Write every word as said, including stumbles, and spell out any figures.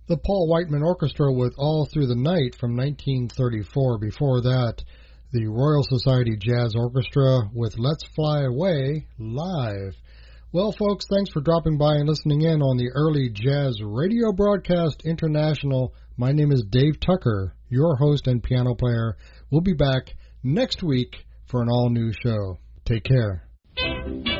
The Paul Whiteman Orchestra with All Through the Night from nineteen thirty-four. Before that, the Royal Society Jazz Orchestra with Let's Fly Away live. Well, folks, thanks for dropping by and listening in on the Early Jazz Radio Broadcast International. My name is Dave Tucker, your host and piano player. We'll be back next week for an all-new show. Take care.